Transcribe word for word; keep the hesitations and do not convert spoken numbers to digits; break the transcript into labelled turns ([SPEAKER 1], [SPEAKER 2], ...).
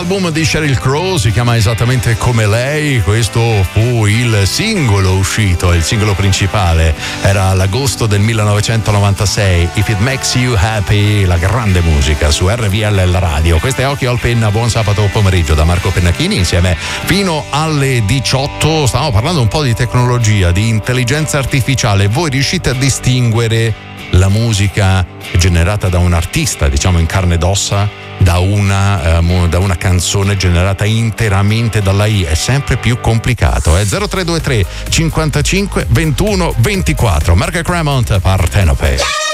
[SPEAKER 1] album di Sheryl Crow, si chiama esattamente come lei. Questo fu il singolo uscito, il singolo principale era l'agosto del millenovecentonovantasei, If It Makes You Happy, la grande musica su R V L la radio. Questo è Occhio al Penna, buon sabato pomeriggio da Marco Pennacchini insieme fino alle diciotto. Stavamo parlando un po' di tecnologia, di intelligenza artificiale. Voi riuscite a distinguere la musica generata da un artista, diciamo in carne ed ossa, da una, um, da una canzone generata interamente dall'A I? È sempre più complicato. È zero tre due tre cinquantacinque ventuno ventiquattro. Mark Cremont, Partenope.